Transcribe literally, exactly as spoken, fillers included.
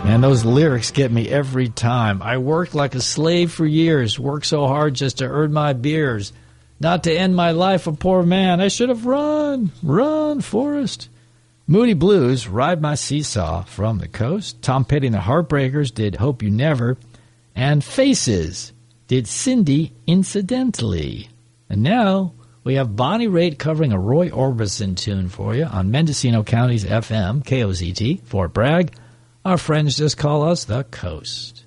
Man, those lyrics get me every time. I worked like a slave for years, worked so hard just to earn my beers. Not to end my life a poor man. I should have run, run, Forrest. Moody Blues, Ride My Seesaw from the Coast. Tom Petty and the Heartbreakers did Hope You Never. And Faces did Cindy Incidentally. And now we have Bonnie Raitt covering a Roy Orbison tune for you on Mendocino County's F M, K O Z T, Fort Bragg. Our friends just call us the Coast.